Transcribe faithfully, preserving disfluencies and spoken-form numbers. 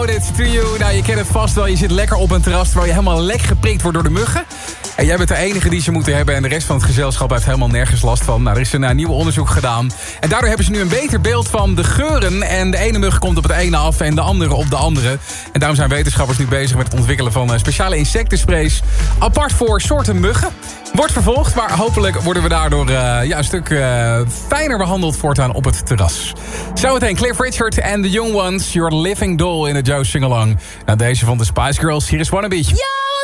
Dit to you. Nou, je kent het vast wel. Je zit lekker op een terras terwijl je helemaal lek geprikt wordt door de muggen. En jij bent de enige die ze moeten hebben en de rest van het gezelschap heeft helemaal nergens last van. Nou, er is een uh, nieuw onderzoek gedaan. En daardoor hebben ze nu een beter beeld van de geuren. En de ene mug komt op het ene af en de andere op de andere. En daarom zijn wetenschappers nu bezig met het ontwikkelen van uh, speciale insectensprays. Apart voor soorten muggen. Wordt vervolgd, maar hopelijk worden we daardoor uh, ja, een stuk uh, fijner behandeld voortaan op het terras. Zometeen Cliff Richard en The Young Ones, Your Living Doll in de Joe Singalong. Nou, deze van de Spice Girls, hier is Wannabe. Ja!